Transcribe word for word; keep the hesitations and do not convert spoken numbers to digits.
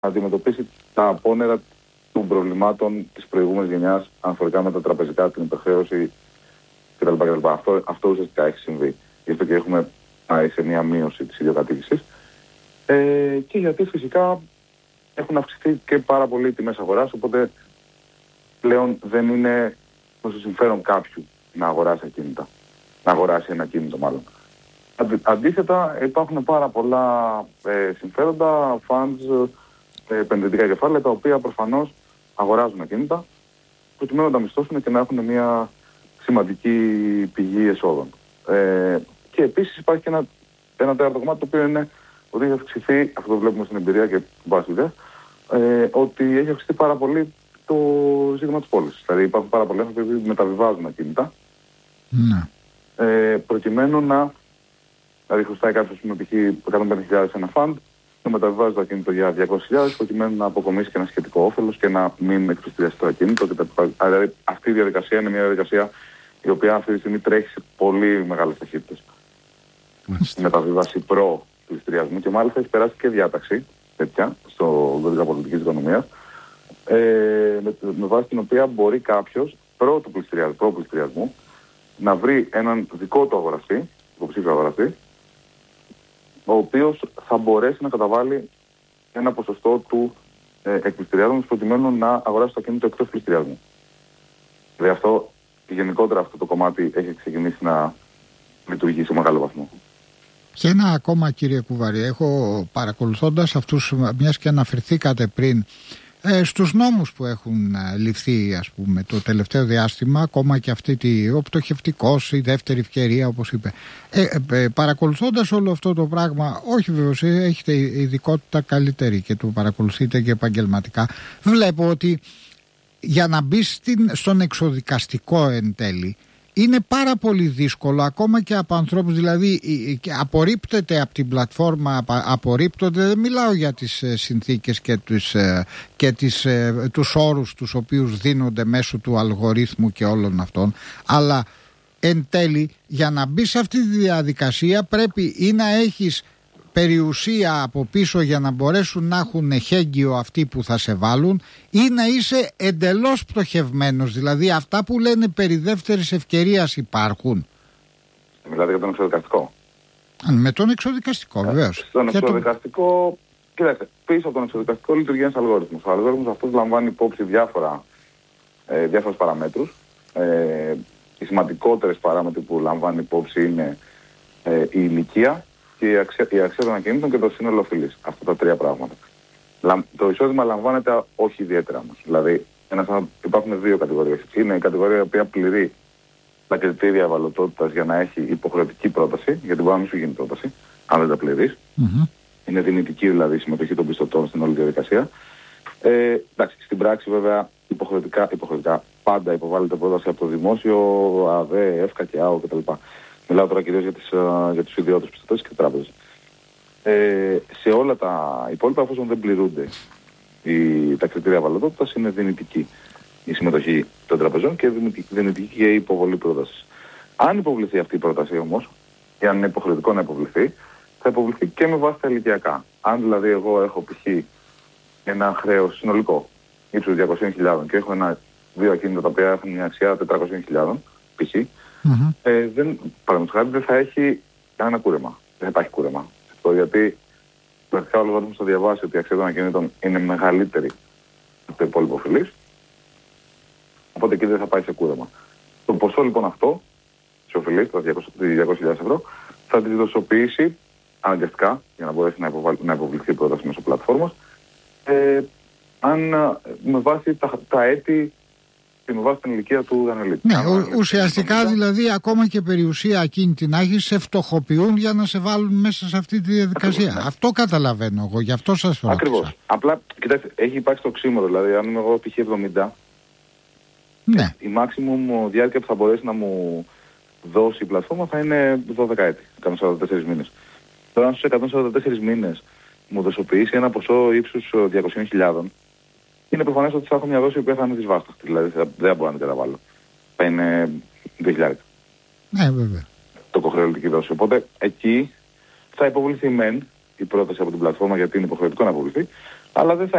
αντιμετωπίσει τα απόνερα των προβλημάτων της προηγούμενης γενιάς αναφορικά με τα τραπεζικά, την υπερχρέωση κτλ. κτλ. Αυτό, αυτό ουσιαστικά έχει συμβεί. Γι' αυτό και έχουμε πάει σε μια μείωση της ιδιοκατοίκησης. Ε, και γιατί φυσικά έχουν αυξηθεί και πάρα πολύ οι τιμές αγοράς, οπότε πλέον δεν είναι προς το συμφέρον κάποιου να αγοράσει ακίνητα. Να αγοράσει ένα ακίνητο μάλλον. Αντίθετα, υπάρχουν πάρα πολλά ε, συμφέροντα, funds, ε, επενδυτικά κεφάλαια, τα οποία προφανώς αγοράζουν ακίνητα, προκειμένου να τα μισθώσουν και να έχουν μια σημαντική πηγή εσόδων. Ε, και επίσης υπάρχει και ένα, ένα τέταρτο κομμάτι, το οποίο είναι ότι έχει αυξηθεί, αυτό το βλέπουμε στην εμπειρία και βάσει ιδέα, ε, ότι έχει αυξηθεί πάρα πολύ το ζήτημα της πώλησης. Δηλαδή υπάρχουν πάρα πολλοί άνθρωποι που μεταβιβάζουν ακίνητα, ναι. ε, προκειμένου να, δηλαδή χρωστάει κάποιος με π.χ. εκατόν πενήντα χιλιάδες ένα φαντ, να μεταβιβάζει το ακίνητο για διακόσιες χιλιάδες, προκειμένου να αποκομίσει και ένα σχετικό όφελος και να μην εκπληστηριαστεί το ακίνητο. Δηλαδή αυτή η διαδικασία είναι μια διαδικασία η οποία αυτή τη στιγμή τρέχει σε πολύ μεγάλες ταχύτητες. Η μεταβίβαση προ πληστηριασμού, και μάλιστα έχει περάσει και διάταξη τέτοια στο κώδικα πολιτικής οικονομίας, ε, με, με βάση την οποία μπορεί κάποιος προ του πληστηριασμού, προ πληστηριασμού να βρει έναν δικό του αγοραστή, υποψήφιο αγοραστή, ο οποίος θα μπορέσει να καταβάλει ένα ποσοστό του ε, εκπληστηριάσματος προκειμένου να αγοράσει το ακίνητο εκτός πληστηριασμού. Δηλαδή αυτό, γενικότερα αυτό το κομμάτι έχει ξεκινήσει να λειτουργεί σε μεγάλο βαθμό. Και ένα ακόμα, κύριε Κουβαρή, έχω παρακολουθώντας αυτούς, μιας και αναφερθήκατε πριν ε, στους νόμους που έχουν ε, ληφθεί, ας πούμε, το τελευταίο διάστημα, ακόμα και αυτή τη, ο πτωχευτικός, η δεύτερη ευκαιρία, όπως είπε. Ε, ε, παρακολουθώντας όλο αυτό το πράγμα, όχι βεβαίως, έχετε ειδικότητα καλύτερη και το παρακολουθείτε και επαγγελματικά, βλέπω ότι για να μπει στην, στον εξοδικαστικό εν τέλει, είναι πάρα πολύ δύσκολο ακόμα και από ανθρώπους, δηλαδή απορρίπτεται από την πλατφόρμα, απορρίπτονται, δεν μιλάω για τις συνθήκες και, τους, και τις, τους όρους τους οποίους δίνονται μέσω του αλγορίθμου και όλων αυτών, αλλά εν τέλει για να μπει σε αυτή τη διαδικασία πρέπει ή να έχεις περιουσία από πίσω για να μπορέσουν να έχουν εχέγγυο αυτοί που θα σε βάλουν, ή να είσαι εντελώς πτωχευμένος, δηλαδή αυτά που λένε περί δεύτερης ευκαιρίας υπάρχουν. Μιλάτε για τον εξοδικαστικό. Με τον εξοδικαστικό, βεβαίως. Στον εξοδικαστικό, το... κοιτάξτε, πίσω από τον εξοδικαστικό λειτουργεί ένας αλγόριθμος. Ο αλγόριθμος αυτός λαμβάνει υπόψη διάφορα, ε, διάφορες παραμέτρους. Ε, οι σημαντικότερες παράμετροι που λαμβάνει υπόψη είναι ε, η ηλικία και η αξία, η αξία των ακινήτων και το σύνολο οφειλής. Αυτά τα τρία πράγματα. Το εισόδημα λαμβάνεται όχι ιδιαίτερα όμως. Δηλαδή, ένας, υπάρχουν δύο κατηγορίες. Είναι η κατηγορία η οποία πληρεί τα κριτήρια ευαλωτότητας για να έχει υποχρεωτική πρόταση, γιατί μπορεί να μην σου γίνει πρόταση, αν δεν τα πληρείς. Mm-hmm. Είναι δυνητική δηλαδή η συμμετοχή των πιστωτών στην όλη διαδικασία. Ε, εντάξει, στην πράξη βέβαια υποχρεωτικά, υποχρεωτικά πάντα υποβάλλεται πρόταση από το δημόσιο, ΑΔΕ, ΕΦΚΑ και ΑΟ κτλ. Μιλάω τώρα κυρίως για, τις, για τους ιδιώτες πιστωτές και τράπεζες. Ε, σε όλα τα υπόλοιπα, εφόσον δεν πληρούνται οι, τα κριτήρια ευαλωτότητας, είναι δυνητική η συμμετοχή των τραπεζών και δυνητική και η υποβολή πρότασης. Αν υποβληθεί αυτή η πρόταση όμως, ή αν είναι υποχρεωτικό να υποβληθεί, θα υποβληθεί και με βάση τα ηλικιακά. Αν δηλαδή εγώ έχω π.χ. ένα χρέος συνολικό ύψους διακόσιες χιλιάδες και έχω ένα, δύο ακίνητα τα οποία έχουν μια αξία τετρακόσιες χιλιάδες π.χ. Mm-hmm. Ε, δεν, παραδείγματος χάρη, δεν θα έχει κανένα κούρεμα. Δεν θα υπάρχει κούρεμα. Το γιατί πρακτικά ο λογαριασμός θα διαβάσει ότι η αξία των ακινήτων είναι μεγαλύτερη από το υπόλοιπο οφειλής. Οπότε εκεί δεν θα πάει σε κούρεμα. Το ποσό λοιπόν αυτό, της οφειλής, τα διακόσιες χιλιάδες ευρώ, θα τη δοσοποιήσει αναγκαστικά για να μπορέσει να, υποβάλει, να υποβληθεί η πρόταση μέσω πλατφόρμας, ε, αν με βάση τα, τα έτη και με βάση την ηλικία του δανειολήπτη. Ναι, ο, ουσιαστικά δηλαδή ακόμα και περιουσία ακίνητη να έχεις, σε φτωχοποιούν για να σε βάλουν μέσα σε αυτή τη διαδικασία. Ακριβώς, ναι. Αυτό καταλαβαίνω εγώ, γι' αυτό σας ρώτησα. Ακριβώς. Απλά, κοιτάξτε, έχει υπάρξει το οξύμορο, δηλαδή αν είμαι εγώ π.χ. εβδομήντα, ναι. η maximum διάρκεια που θα μπορέσει να μου δώσει η πλατφόρμα θα είναι δώδεκα έτη, εκατόν σαράντα τέσσερις μήνες. Τώρα αν στους εκατόν σαράντα τέσσερις μήνες μου δοσοποιήσει ένα ποσό ύψους διακόσιες χιλιάδες, είναι προφανές ότι θα έχω μια δόση η οποία θα είναι δυσβάσταχτη. Δηλαδή θα, δεν μπορώ να την καταβάλω. Θα είναι δύο χιλιάδες. Ναι, βέβαια. Το υποχρεωτική δόση. Οπότε εκεί θα υποβληθεί μεν η πρόταση από την πλατφόρμα, γιατί είναι υποχρεωτικό να υποβληθεί, αλλά δεν θα